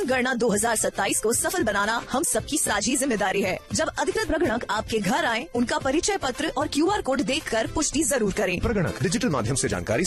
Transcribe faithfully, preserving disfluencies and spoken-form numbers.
जनगणना दो हजार सत्ताईस को सफल बनाना हम सबकी साझी जिम्मेदारी है। जब अधिकृत प्रगणक आपके घर आए, उनका परिचय पत्र और क्यू आर कोड देखकर पुष्टि जरूर करें। प्रगणक डिजिटल माध्यम से जानकारी